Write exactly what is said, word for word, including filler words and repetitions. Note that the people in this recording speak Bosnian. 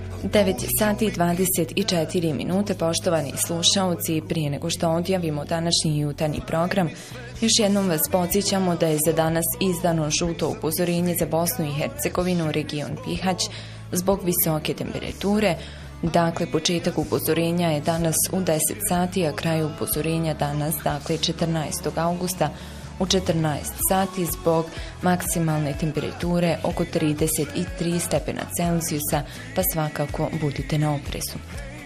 devet sati i dvadeset četiri minute, poštovani slušaoci, prije nego što odjavimo današnji jutarnji program, još jednom vas podsjećamo da je za danas izdano žuto upozorenje za Bosnu i Hercegovinu, region Bihać, zbog visoke temperature. Dakle, početak upozorenja je danas u deset sati, a kraj upozorenja danas, dakle četrnaestog augusta, u četrnaest sati zbog maksimalne temperature oko trideset tri stepena Celzijusa, pa svakako budite na oprezu.